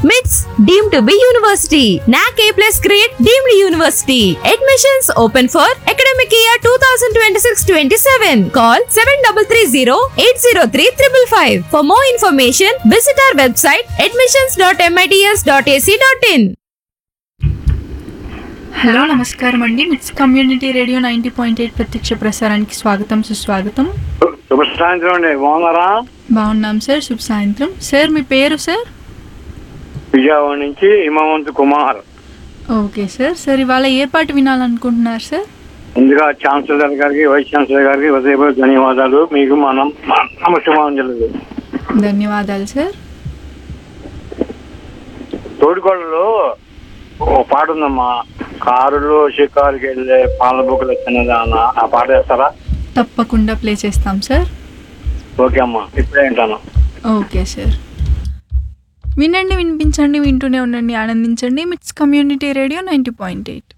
MITS deemed to be university. NAC A+ grade deemed university. Admissions open for academic year 2026-27. Call 7330-803-555. For more information, visit our website admissions.mits.ac.in. Hello నమస్కారం అండి. మిట్స్ community radio 90.8 ప్రత్యక్ష ప్రసారానికి స్వాగతం సుస్వాగతం. శుభ సాయంత్రం అండి. బాగున్నారా? బాగున్నాం సార్. శుభ సాయంత్రం సార్. మీ పేరు సార్? విజయవాడ నుంచి Himavanth Kumar. Okay sir. Sir ఇవాళ ఏ పాట వినాలనుకుంటున్నారు సార్? ముందుగా ఛాన్సలర్ గారికి, వైస్ ఛాన్సలర్ గారికి హృదయపూర్వక ధన్యవాదాలు. మీకు మనం నమస్కారం. ధన్యవాదాలు సార్. తోడుకోళ్ళలో ఓ పాట ఉందమ్మా, కారులో షికారుకి వెళ్ళే పాల బుక్కలు చిన్నదాన, ఆ పాట వేస్తారా? తప్పకుండా ప్లే చేస్తాం సార్. ఓకే అమ్మా, ఇప్పుడే వింటాను. Okay sir. వినండి, వినిపించండి, వింటూనే ఉండండి, ఆనందించండి. మిట్స్ కమ్యూనిటీ రేడియో 90.8.